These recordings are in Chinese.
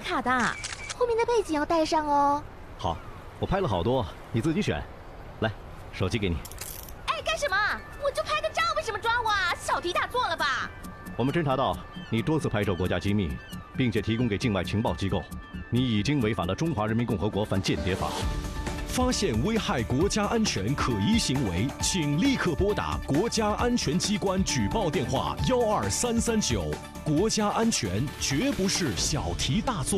卡的，后面的背景要带上哦。 好，我拍了好多，你自己选。来，手机给你。 哎，干什么？我就拍个照，为什么抓我啊？小题大做了吧？ 我们侦查到你多次拍摄国家机密，并且提供给境外情报机构，你已经违反了《中华人民共和国反间谍法》。 发现危害国家安全可疑行为，请立刻拨打国家安全机关举报电话12339。国家安全绝不是小题大做。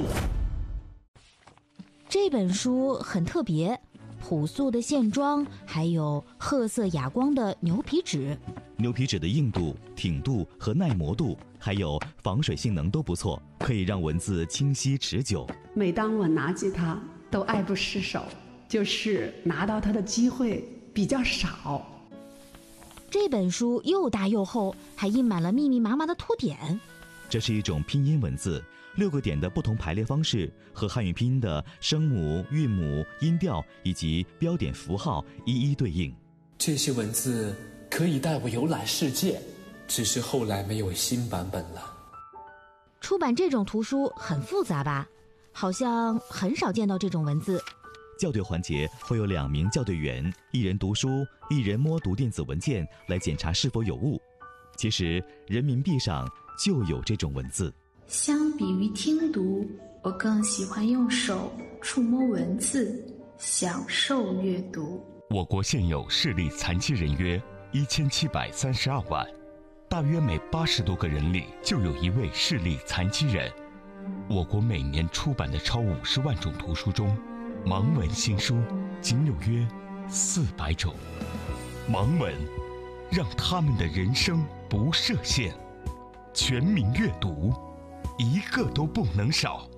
这本书很特别，朴素的线装，还有褐色哑光的牛皮纸。 牛皮纸的硬度、挺度和耐磨度，还有防水性能都不错，可以让文字清晰持久。 每当我拿起它，都爱不释手，就是拿到它的机会比较少。 这本书又大又厚，还印满了密密麻麻的凸点。 这是一种拼音文字，6个点的不同排列方式和汉语拼音的声母、韵母、音调以及标点符号一一对应。 这些文字可以带我游览世界，只是后来没有新版本了。 出版这种图书很复杂吧？好像很少见到这种文字。 校对环节会有2名校对员，一人读书，一人摸读电子文件来检查是否有误。其实人民币上就有这种文字。 相比于听读，我更喜欢用手触摸文字，享受阅读。 我国现有视力残疾人约1732万，大约每80多个人里就有一位视力残疾人。我国每年出版的超50万种图书中，盲文新书仅有约400种。盲文让他们的人生不设限，全民阅读，一个都不能少。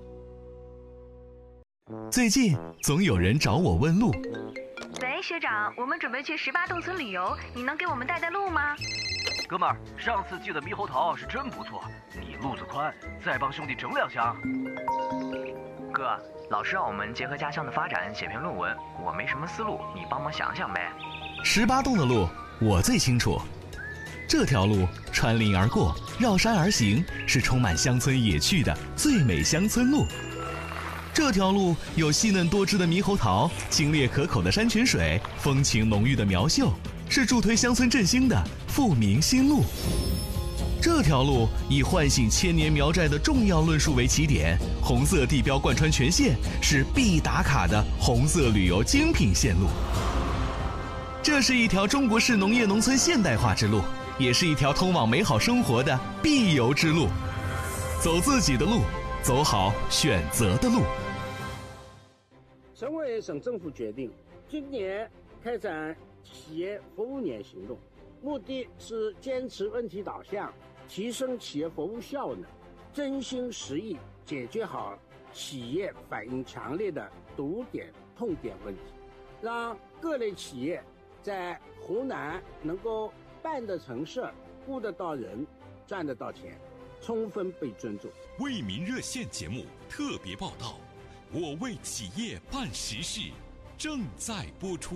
最近总有人找我问路。 喂，学长，我们准备去18洞村旅游，你能给我们带带路吗？ 哥们儿，上次寄的猕猴桃是真不错，你路子宽，再帮兄弟整2箱。 哥，老师让我们结合家乡的发展写篇论文，我没什么思路，你帮忙想想呗。 18洞的路我最清楚，这条路穿林而过，绕山而行，是充满乡村野趣的最美乡村路。这条路有细嫩多汁的猕猴桃，清冽可口的山泉水，风情浓郁的苗绣，是助推乡村振兴的富民新路。这条路以唤醒千年苗寨的重要论述为起点，红色地标贯穿全线，是必打卡的红色旅游精品线路。这是一条中国式农业农村现代化之路，也是一条通往美好生活的必游之路。走自己的路，走好选择的路。 省委省政府决定，今年开展企业服务年行动，目的是坚持问题导向，提升企业服务效能，真心实意解决好企业反映强烈的堵点、痛点问题，让各类企业在湖南能够办得成事、雇得到人、赚得到钱，充分被尊重。 为民热线节目特别报道，我为企业办实事，正在播出。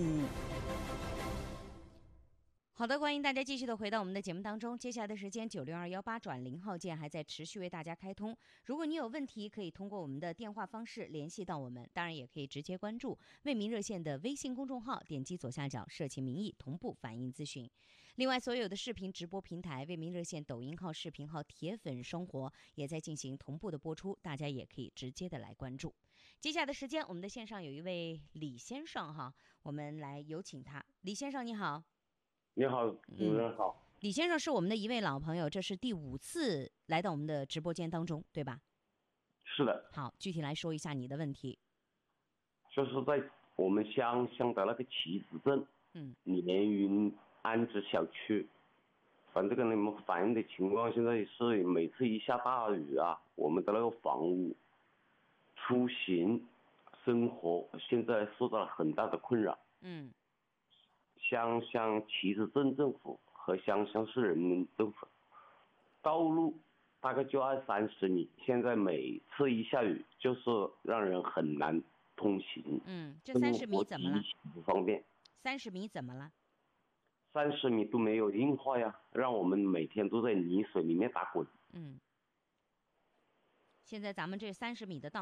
好的，欢迎大家继续的回到我们的节目当中。接下来的时间96218+0号键还在持续为大家开通。如果你有问题，可以通过我们的电话方式联系到我们，当然也可以直接关注为民热线的微信公众号，点击左下角社情民意同步反映咨询。另外，所有的视频直播平台为民热线抖音号、视频号、铁粉生活也在进行同步的播出，大家也可以直接的来关注。接下来的时间，我们的线上有一位李先生哈，我们来有请他。李先生你好。 你好，主任好。 李先生是我们的一位老朋友，这是第5次来到我们的直播间当中，对吧？ 是的。 好，具体来说一下你的问题。 就是在我们乡的那个旗子镇，连云安置小区，反正跟你们反映的情况，现在是每次一下大雨啊，我们的那个房屋、出行、生活现在受到了很大的困扰。乡旗子镇政府和乡市人民政府，道路大概就按30米，现在每次一下雨，就是让人很难通行。 这30米怎么了？ 不方便。 30米怎么了 ？30米都没有硬化呀，让我们每天都在泥水里面打滚。 现在咱们这30米的道